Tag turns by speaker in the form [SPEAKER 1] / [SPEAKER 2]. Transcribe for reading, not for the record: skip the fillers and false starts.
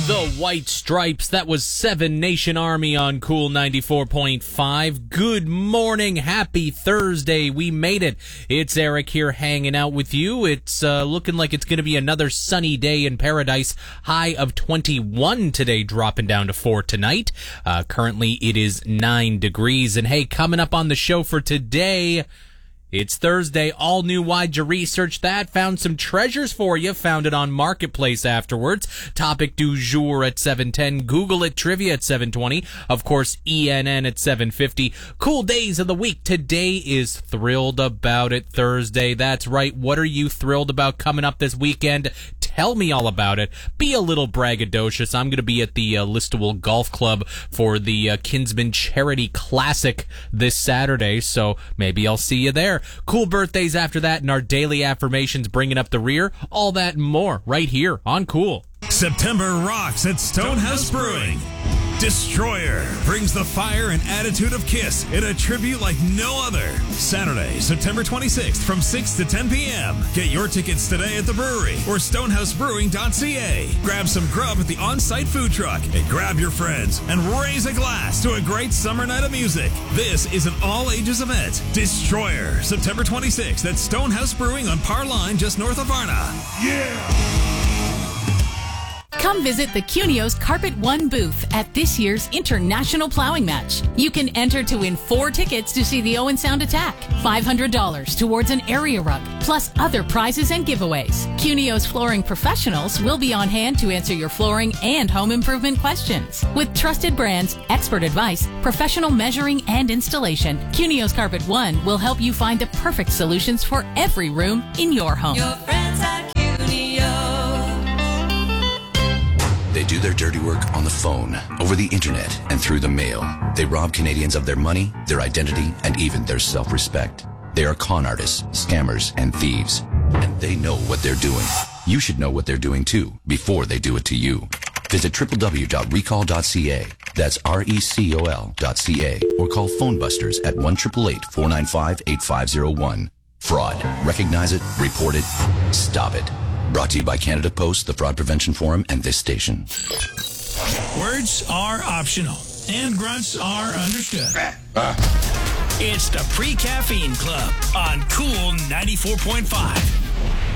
[SPEAKER 1] The White Stripes, that was Seven Nation Army on Cool 94.5. Good morning, happy Thursday, we made it. It's Eric here hanging out with you. It's looking like it's going to be another sunny day in paradise. High of 21 today, dropping down to 4 tonight. Currently it is 9 degrees. And hey, coming up on the show for today, it's Thursday, all new. Why'd you research that? Found some treasures for you. Found it on Marketplace afterwards. Topic du jour at 7:10. Google it. Trivia at 7:20. Of course, ENN at 7:50. Cool days of the week. Today is Thrilled About It Thursday. That's right. What are you thrilled about coming up this weekend? Tell me all about it. Be a little braggadocious. I'm going to be at the Listowel Golf Club for the Kinsman Charity Classic this Saturday, so maybe I'll see you there. Cool birthdays after that, and our daily affirmations bringing up the rear. All that and more right here on Cool.
[SPEAKER 2] September rocks at Stonehouse Brewing. Destroyer brings the fire and attitude of Kiss in a tribute like no other. Saturday, September 26th from 6 to 10 p.m. Get your tickets today at the brewery or stonehousebrewing.ca. Grab some grub at the on-site food truck and grab your friends and raise a glass to a great summer night of music. This is an all-ages event. Destroyer, September 26th at Stonehouse Brewing on Par Line just north of Varna. Yeah!
[SPEAKER 3] Come visit the Cunios Carpet One booth at this year's International Plowing Match. You can enter to win 4 tickets to see the Owen Sound Attack, $500 towards an area rug, plus other prizes and giveaways. Cunios flooring professionals will be on hand to answer your flooring and home improvement questions. With trusted brands, expert advice, professional measuring and installation, Cunios Carpet One will help you find the perfect solutions for every room in your home.
[SPEAKER 4] Your friends at Cunio.
[SPEAKER 5] They do their dirty work on the phone, over the internet, and through the mail. They rob Canadians of their money, their identity, and even their self-respect. They are con artists, scammers, and thieves. And they know what they're doing. You should know what they're doing too, before they do it to you. Visit www.recall.ca. That's recol.ca. Or call Phone Busters at 1-888-495-8501. Fraud. Recognize it, report it, stop it. Brought to you by Canada Post, the Fraud Prevention Forum, and this station.
[SPEAKER 2] Words are optional, and grunts are understood. It's the Pre-Caffeine Club on Cool 94.5.